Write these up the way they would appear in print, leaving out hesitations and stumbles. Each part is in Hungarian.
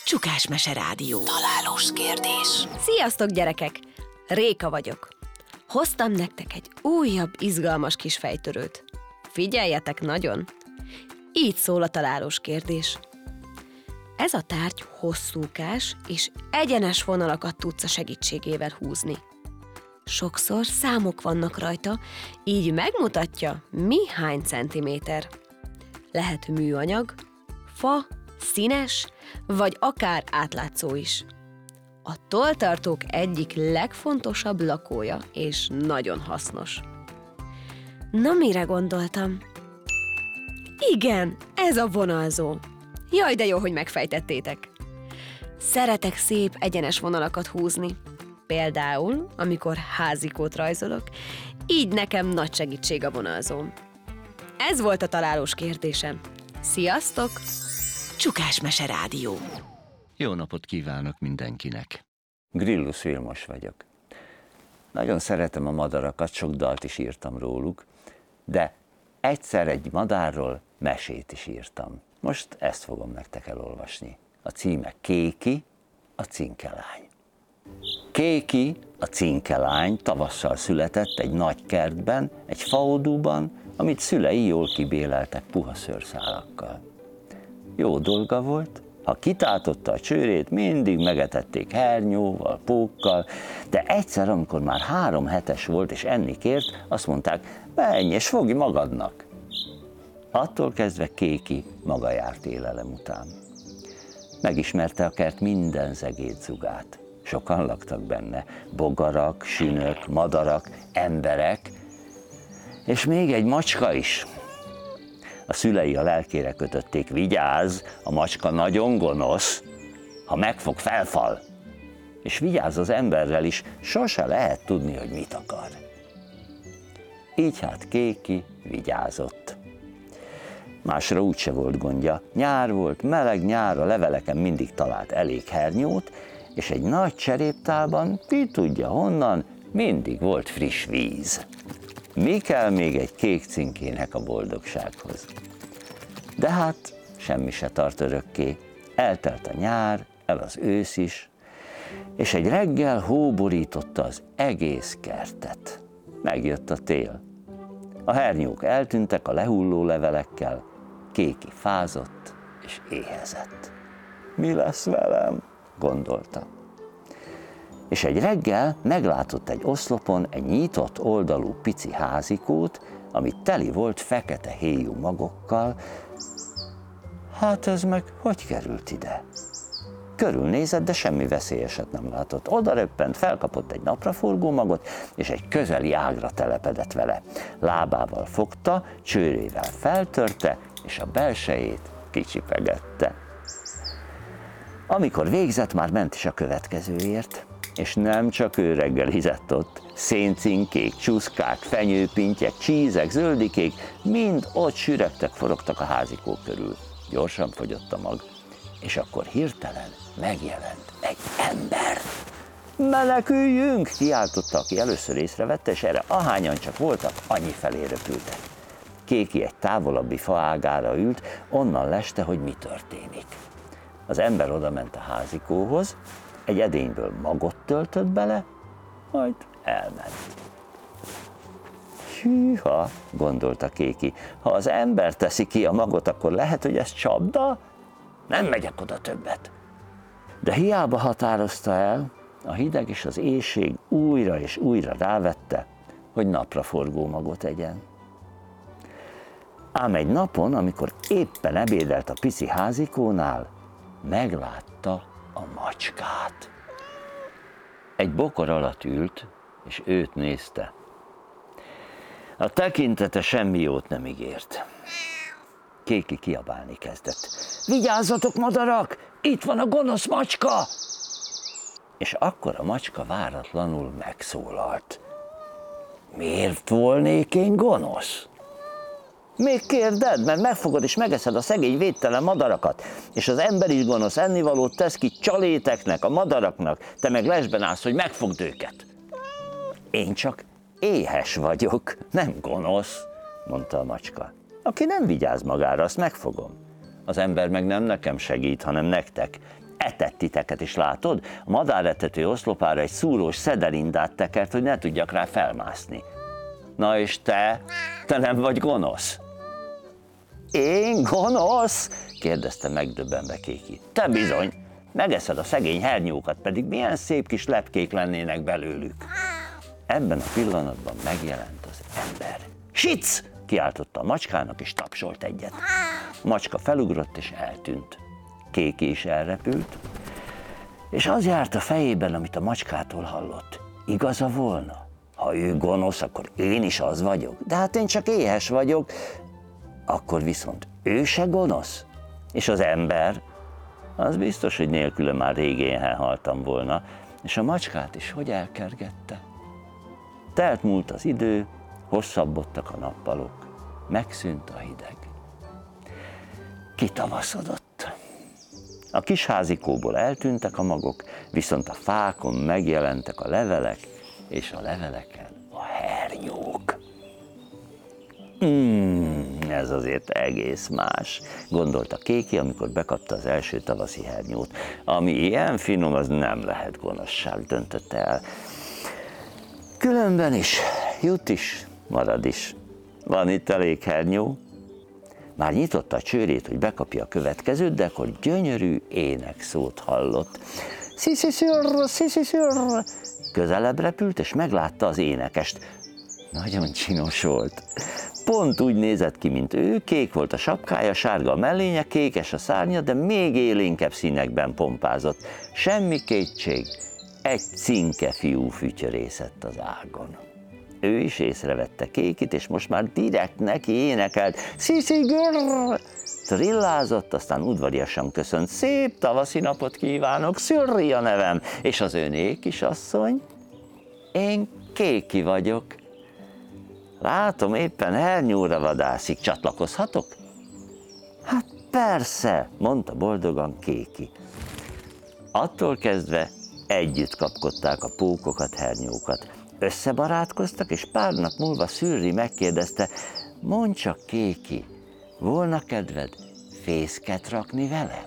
Csukás Mese Rádió. Találós kérdés. Sziasztok, gyerekek! Réka vagyok. Hoztam nektek egy újabb, izgalmas kis fejtörőt. Figyeljetek nagyon! Így szól a találós kérdés. Ez a tárgy hosszúkás és egyenes vonalakat tudsz a segítségével húzni. Sokszor számok vannak rajta, így megmutatja, mi hány centiméter. Lehet műanyag, fa, színes, vagy akár átlátszó is. A tolltartók egyik legfontosabb lakója, és nagyon hasznos. Na, mire gondoltam? Igen, ez a vonalzó. Jaj, de jó, hogy megfejtettétek. Szeretek szép, egyenes vonalakat húzni. Például, amikor házikót rajzolok, így nekem nagy segítség a vonalzóm. Ez volt a találós kérdésem. Sziasztok! Csukás Mese Rádió. Jó napot kívánok mindenkinek! Grillus Vilmos vagyok. Nagyon szeretem a madarakat, sok dalt is írtam róluk, de egyszer egy madárról mesét is írtam. Most ezt fogom nektek elolvasni. A címe Kéki, a cinkelány. Kéki, a cinkelány tavasszal született egy nagy kertben, egy faodúban, amit szülei jól kibéleltek puha szőrszálakkal. Jó dolga volt, ha kitátotta a csőrét, mindig megetették hernyóval, pókkal, de egyszer, amikor már 3 hetes volt és enni kért, azt mondták, menj és fogj magadnak. Attól kezdve Kéki maga járt élelem után. Megismerte a kert minden zegédzugát. Sokan laktak benne, bogarak, sünök, madarak, emberek, és még egy macska is. A szülei a lelkére kötötték, vigyázz, a macska nagyon gonosz, ha megfog, felfal. És vigyázz az emberrel is, sose lehet tudni, hogy mit akar. Így hát Kéki vigyázott. Másra úgyse volt gondja. Nyár volt, meleg nyár, a leveleken mindig talált elég hernyót, és egy nagy cseréptálban, ki tudja honnan, mindig volt friss víz. Mi kell még egy kék cinkének a boldogsághoz? De hát semmi se tart örökké. Eltelt a nyár, el az ősz is, és egy reggel hó borította az egész kertet. Megjött a tél. A hernyók eltűntek a lehulló levelekkel, Kéki fázott és éhezett. Mi lesz velem? Gondolta. És egy reggel meglátott egy oszlopon egy nyitott oldalú pici házikót, ami teli volt fekete héjú magokkal. Hát ez meg hogy került ide? Körülnézett, de semmi veszélyeset nem látott. Oda röppent, felkapott egy napraforgó magot, és egy közeli ágra telepedett vele. Lábával fogta, csőrével feltörte, és a belsejét kicsipegette. Amikor végzett, már ment is a következőért, és nem csak ő reggelizett ott. Széncinkék, csuszkák, fenyőpintjek, csízek, zöldikék, mind ott süregtek, forogtak a házikó körül. Gyorsan fogyott a mag, és akkor hirtelen megjelent egy ember. Meneküljünk! Kiáltotta, aki először észrevette, és erre ahányan csak voltak, annyi felé röpültek. Kéki egy távolabbi faágára ült, onnan leste, hogy mi történik. Az ember odament a házikóhoz, egy edényből magot töltött bele, majd elment. Hűha, gondolta Kéki, ha az ember teszi ki a magot, akkor lehet, hogy ez csapda? Nem megyek oda többet. De hiába határozta el, a hideg és az éhség újra és újra rávette, hogy napraforgó magot egyen. Ám egy napon, amikor éppen ebédelt a pici házikónál, meglátta a macskát. Egy bokor alatt ült, és őt nézte. A tekintete semmi jót nem ígért. Kéki kiabálni kezdett. Vigyázzatok, madarak! Itt van a gonosz macska! És akkor a macska váratlanul megszólalt. Miért volnék én gonosz? Még kérded, mert megfogod és megeszed a szegény védtelen madarakat, és az ember is gonosz, ennivalót tesz ki csaléteknek, a madaraknak, te meg lesben állsz, hogy megfogd őket. Én csak éhes vagyok, nem gonosz, mondta a macska. Aki nem vigyáz magára, azt megfogom. Az ember meg nem nekem segít, hanem nektek. etett titeket is, látod? A madáretető oszlopára egy szúrós szedelindát tekert, hogy ne tudjak rá felmászni. Na és te nem vagy gonosz? Én gonosz? Kérdezte megdöbbenve Kéki. Te bizony, megeszed a szegény hernyókat, pedig milyen szép kis lepkék lennének belőlük. Ebben a pillanatban megjelent az ember. Sic! Kiáltotta a macskának, és tapsolt egyet. A macska felugrott, és eltűnt. Kéki is elrepült, és az járt a fejében, amit a macskától hallott. Igaza volna? Ha ő gonosz, akkor én is az vagyok. De hát én csak éhes vagyok. Akkor viszont ő se gonosz? És az ember? Az biztos, hogy nélküle már rég éhen haltam volna. És a macskát is hogy elkergette? Telt múlt az idő, hosszabbodtak a nappalok, megszűnt a hideg. Kitavaszodott. A kis házikóból eltűntek a magok, viszont a fákon megjelentek a levelek, és a leveleken a hernyók. Ez azért egész más, gondolta Kéki, amikor bekapta az első tavaszi hernyót. Ami ilyen finom, az nem lehet gonoszság, döntötte el. Különben is, jut is, marad is. Van itt elég hernyó. Már nyitotta a csőrét, hogy bekapja a következőt, de akkor gyönyörű énekszót hallott. Sziszisürr, sziszisürr. Közelebb repült, és meglátta az énekest. Nagyon csinos volt. Pont úgy nézett ki, mint ő, kék volt a sapkája, sárga a mellénye, kékes a szárnya, de még élénkebb színekben pompázott. Semmi kétség, egy cinke fiú fütyörészett az ágon. Ő is észrevette Kékit, és most már direkt neki énekelt. Sziszigörr! Trillázott, aztán udvariasan köszönt. Szép tavaszi napot kívánok, Szürri a nevem. És az öné, kisasszony? Én Kéki vagyok. Látom, éppen hernyóra vadászik. Csatlakozhatok? Hát persze, mondta boldogan Kéki. Attól kezdve együtt kapkodták a pókokat, hernyókat. Összebarátkoztak, és pár nap múlva Szürri megkérdezte, mondd csak, Kéki, volna kedved fészket rakni velem?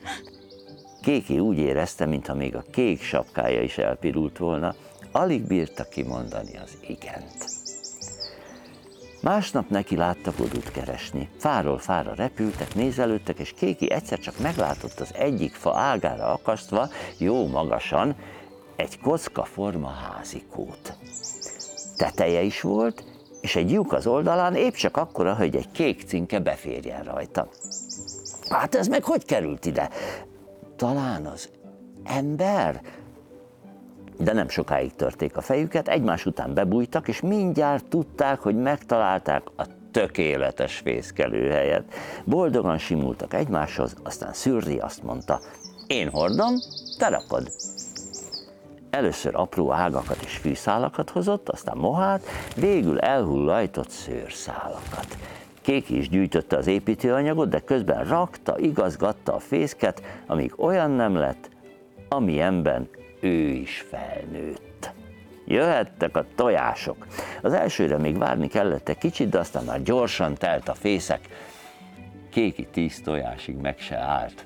Kéki úgy érezte, mintha még a kék sapkája is elpirult volna, alig bírta kimondani az igent. Másnap neki láttak odút keresni. Fáról fára repültek, nézelődtek, és Kéki egyszer csak meglátott az egyik fa ágára akasztva, jó magasan, egy kockaforma házikót. Teteje is volt, és egy lyuk az oldalán épp csak akkora, hogy egy kék cinke beférjen rajta. Hát ez meg hogy került ide? Talán az ember? De nem sokáig törték a fejüket, egymás után bebújtak, és mindjárt tudták, hogy megtalálták a tökéletes fészkelőhelyet. Boldogan simultak egymáshoz, aztán Szürri azt mondta, én hordom, te rakod. Először apró ágakat és fűszálakat hozott, aztán mohát, végül elhullajtott szőrszálakat. Kéki is gyűjtötte az építőanyagot, de közben rakta, igazgatta a fészket, amíg olyan nem lett, amilyenben ő is felnőtt. Jöhettek a tojások. Az elsőre még várni kellett egy kicsit, de aztán már gyorsan telt a fészek. Kéki 10 tojásig meg se állt.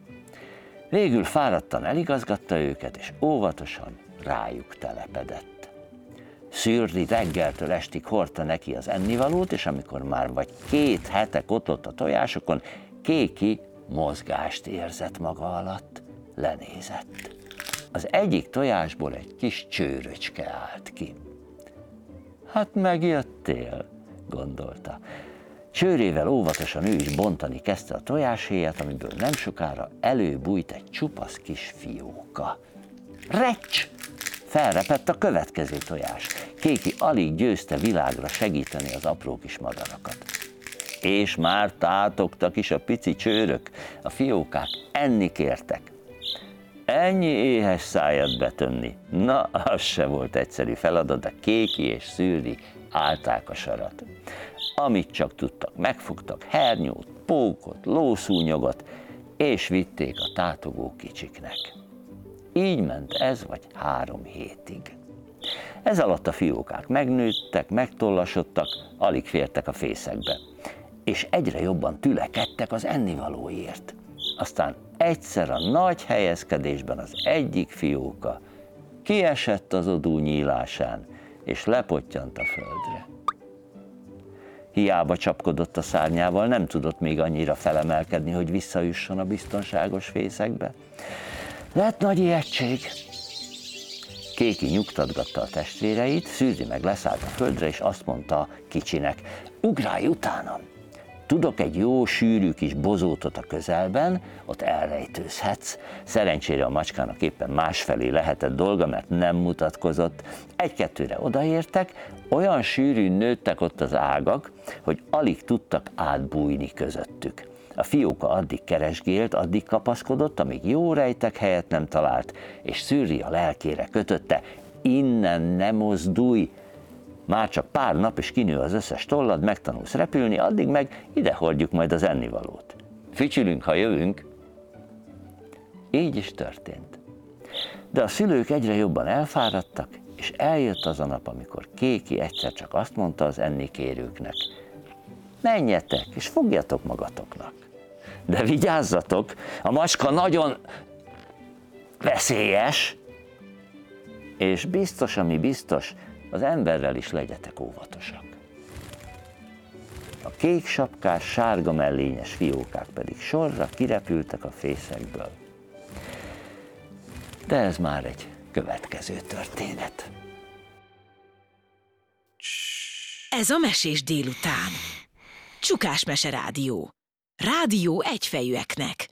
Végül fáradtan eligazgatta őket, és óvatosan rájuk telepedett. Szürri reggeltől estig hordta neki az ennivalót, és amikor már vagy 2 hete kotott a tojásokon, Kéki mozgást érzett maga alatt, lenézett. Az egyik tojásból egy kis csőröcske állt ki. Hát megjöttél, gondolta. Csőrével óvatosan ő is bontani kezdte a tojáshéjat, amiből nem sokára előbújt egy csupasz kis fióka. Recs! Felrepett a következő tojás. Kéki alig győzte világra segíteni az apró kis madarakat. És már tátogtak is a pici csőrök, a fiókák enni kértek. Ennyi éhes szájat betömni, na, az se volt egyszerű feladat, de Kéki és Szürri állták a sarat. Amit csak tudtak, megfogtak hernyót, pókot, lószúnyogot, és vitték a tátogó kicsiknek. Így ment ez vagy 3 hétig. Ez alatt a fiókák megnőttek, megtollasodtak, alig fértek a fészekbe, és egyre jobban tülekedtek az ennivalóért. Aztán egyszer a nagy helyezkedésben az egyik fióka kiesett az odú nyílásán, és lepottyant a földre. Hiába csapkodott a szárnyával, nem tudott még annyira felemelkedni, hogy visszajusson a biztonságos fészekbe. Lett nagy ijegység. Kéki nyugtatgatta a testvéreit, Szűzi meg leszállt a földre, és azt mondta kicsinek: ugrálj utánam! Tudok egy jó, sűrű kis bozótot a közelben, ott elrejtőzhetsz. Szerencsére a macskának éppen másfelé lehetett dolga, mert nem mutatkozott. Egy-kettőre odaértek, olyan sűrűn nőttek ott az ágak, hogy alig tudtak átbújni közöttük. A fióka addig keresgélt, addig kapaszkodott, amíg jó rejtek helyet nem talált, és Szűri a lelkére kötötte: innen ne mozdulj! Már csak pár nap, és kinő az összes tollad, megtanulsz repülni, addig meg ide hordjuk majd az ennivalót. Fütyülünk, ha jövünk. Így is történt. De a szülők egyre jobban elfáradtak, és eljött az a nap, amikor Kéki egyszer csak azt mondta az ennikérőknek: menjetek, és fogjatok magatoknak. De vigyázzatok, a macska nagyon veszélyes, és biztos, ami biztos, az emberrel is legyetek óvatosak. A kék sapkás, sárga mellényes fiókák pedig sorra kirepültek a fészekből. De ez már egy következő történet. Ez a Mesés délután. Csukás Mese Rádió. Rádió egyfejűeknek.